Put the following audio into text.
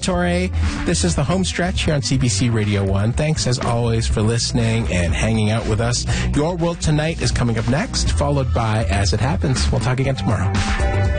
Torre. This is the home stretch here on CBC Radio 1. Thanks, as always, for listening and hanging out with us. Your World Tonight is coming up next, followed by As It Happens. We'll talk again tomorrow.